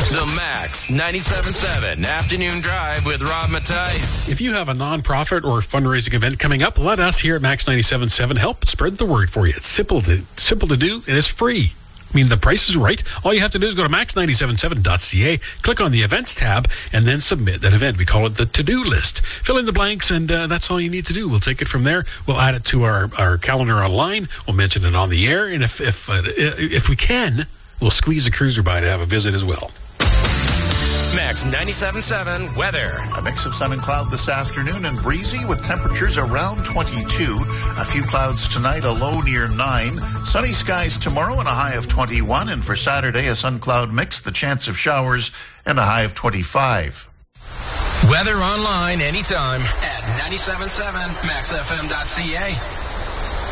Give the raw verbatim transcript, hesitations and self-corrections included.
The Max ninety-seven point seven Afternoon Drive with Rob Mattice. If you have a nonprofit or fundraising event coming up, let us here at Max ninety-seven point seven help spread the word for you. It's simple to simple to do, and it's free. I mean, the price is right. All you have to do is go to max nine seven seven dot c a, click on the events tab, and then submit that event. We call it the to-do list. Fill in the blanks, and uh, that's all you need to do. We'll take it from there. We'll add it to our, our calendar online. We'll mention it on the air, and if if uh, if we can, we'll squeeze a cruiser by to have a visit as well. Max ninety-seven point seven weather. A mix of sun and cloud this afternoon and breezy with temperatures around twenty-two. A few clouds tonight, a low near nine. Sunny skies tomorrow and a high of twenty-one. And for Saturday, a sun-cloud mix, the chance of showers, and a high of twenty-five. Weather online anytime at ninety-seven point seven max f m dot c a.